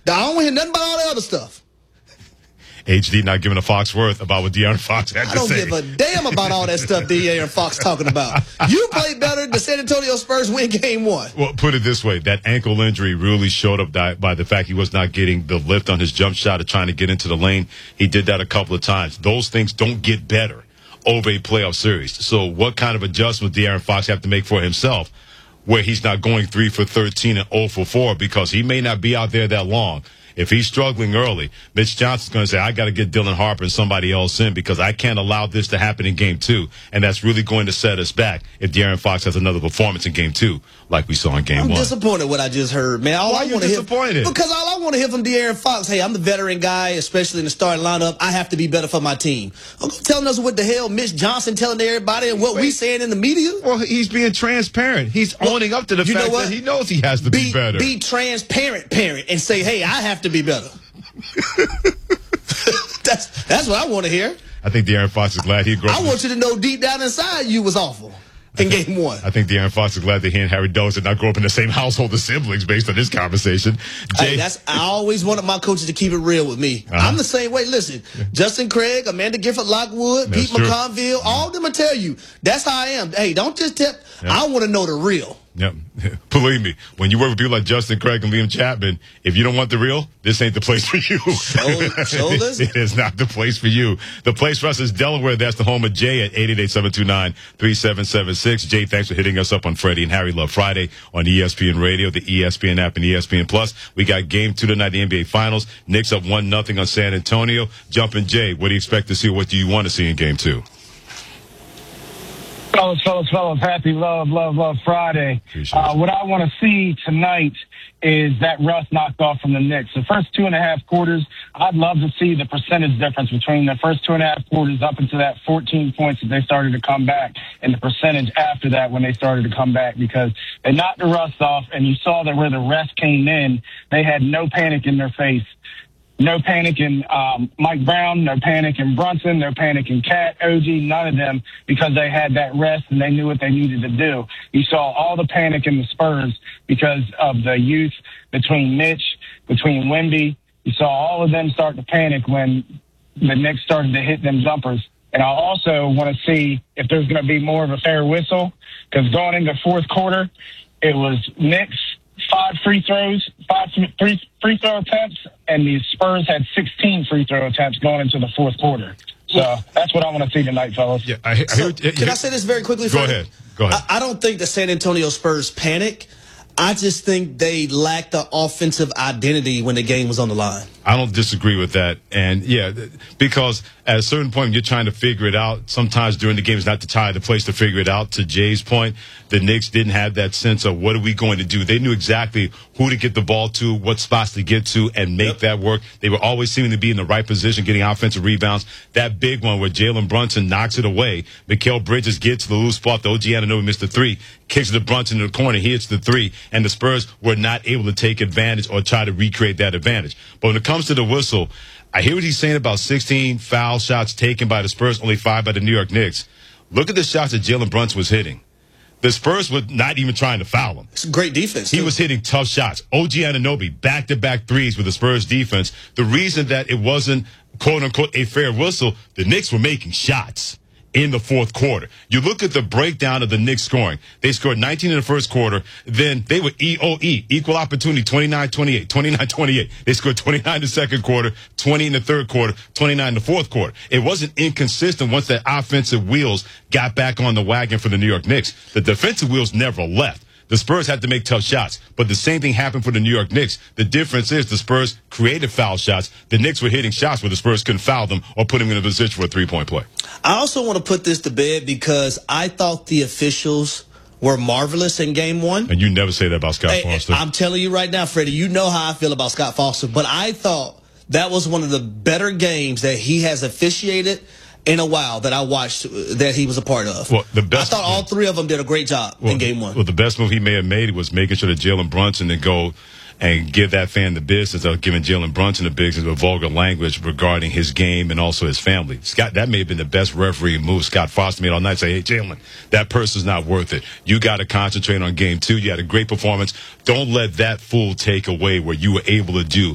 I don't want to hear nothing about all the other stuff. HD not giving a fox worth about what De'Aaron Fox had to say. I don't give a damn about all that stuff De'Aaron Fox talking about. You played better. The San Antonio Spurs win game 1. Well, put it this way. That ankle injury really showed up by the fact he was not getting the lift on his jump shot or trying to get into the lane. He did that a couple of times. Those things don't get better over a playoff series. So what kind of adjustment De'Aaron Fox have to make for himself where he's not going 3 for 13 and 0 for 4 because he may not be out there that long. If he's struggling early, Mitch Johnson's going to say, I got to get Dylan Harper and somebody else in because I can't allow this to happen in game 2. And that's really going to set us back if De'Aaron Fox has another performance in game 2 like we saw in game 1. I'm disappointed what I just heard, man. Why are you disappointed? Because all I want to hear from De'Aaron Fox, hey, I'm the veteran guy, especially in the starting lineup. I have to be better for my team. Telling us what the hell Mitch Johnson telling everybody and what we saying in the media? Well, he's being transparent. He's owning up to the fact that he knows he has to be better. Be transparent, parent, and say, hey, I have to be better. That's what I want to hear. I think De'Aaron Fox is glad he grew up. I want you to know deep down inside you was awful in game 1. I think De'Aaron Fox is glad that he and Harry Dose did not grow up in the same household as siblings based on this conversation. Hey, I always wanted my coaches to keep it real with me. I'm the same way. Listen, Justin Craig, Amanda Gifford Lockwood, Pete McConville, all of them will tell you that's how I am. Hey, don't just tell. I want to know the real. Yep. Believe me, when you work with people like Justin Craig and Liam Chapman, if you don't want the real, this ain't the place for you. It is not the place for you. The place for us is Delaware. That's the home of Jay at 888-729-3776. Jay, thanks for hitting us up on Freddie and Harry Love Friday on ESPN Radio, the ESPN app, and ESPN Plus. We got game 2 tonight, the NBA Finals. Knicks up 1-0 on San Antonio. Jumpin' Jay, what do you expect to see? What do you want to see in game 2? Fellas, happy Love Friday. What I want to see tonight is that rust knocked off from the Knicks. The first 2.5 quarters, I'd love to see the percentage difference between the first 2.5 quarters up into that 14 points that they started to come back and the percentage after that when they started to come back because they knocked the rust off and you saw that where the rest came in, they had no panic in their face. No panic in Mike Brown, no panic in Brunson, no panic in Cat, OG, none of them, because they had that rest and they knew what they needed to do. You saw all the panic in the Spurs because of the youth between Mitch, between Wemby. You saw all of them start to panic when the Knicks started to hit them jumpers. And I also want to see if there's going to be more of a fair whistle, because going into fourth quarter, it was Knicks 5 free throw attempts, and the Spurs had 16 free throw attempts going into the fourth quarter. So that's what I want to see tonight, fellas. Yeah, can I say this very quickly? Go ahead. I don't think the San Antonio Spurs panic. I just think they lacked the offensive identity when the game was on the line. I don't disagree with that. And, yeah, because at a certain point, you're trying to figure it out. Sometimes during the game, it's not the place to figure it out. To Jay's point, the Knicks didn't have that sense of what are we going to do. They knew exactly who to get the ball to, what spots to get to, and make that work. They were always seeming to be in the right position, getting offensive rebounds. That big one where Jalen Brunson knocks it away. Mikal Bridges gets to the loose spot. The OG Anunoby missed the 3. Kicks it to Brunson in the corner. He hits the 3. And the Spurs were not able to take advantage or try to recreate that advantage. But when it comes to the whistle, I hear what he's saying about 16 foul shots taken by the Spurs, only 5 by the New York Knicks. Look at the shots that Jalen Brunson was hitting. The Spurs were not even trying to foul him. It's great defense. He was hitting tough shots. OG Anunoby, back-to-back threes with the Spurs defense. The reason that it wasn't, quote-unquote, a fair whistle, the Knicks were making shots in the fourth quarter. You look at the breakdown of the Knicks scoring. They scored 19 in the first quarter. Then they were EOE, equal opportunity, 29-28, 29-28. They scored 29 in the second quarter, 20 in the third quarter, 29 in the fourth quarter. It wasn't inconsistent once that offensive wheels got back on the wagon for the New York Knicks. The defensive wheels never left. The Spurs had to make tough shots, but the same thing happened for the New York Knicks. The difference is the Spurs created foul shots. The Knicks were hitting shots where the Spurs couldn't foul them or put them in a position for a three-point play. I also want to put this to bed because I thought the officials were marvelous in game 1. And you never say that about Scott Foster. I'm telling you right now, Freddie, you know how I feel about Scott Foster, but I thought that was one of the better games that he has officiated in a while that I watched that he was a part of. Well, I thought all 3 of them did a great job in game 1. Well, the best move he may have made was making sure that Jalen Brunson didn't go and give that fan the business of giving Jalen Brunson the business with vulgar language regarding his game and also his family. Scott, that may have been the best referee move Scott Foster made all night. Say, hey, Jalen, that person's not worth it. You got to concentrate on game 2. You had a great performance. Don't let that fool take away what you were able to do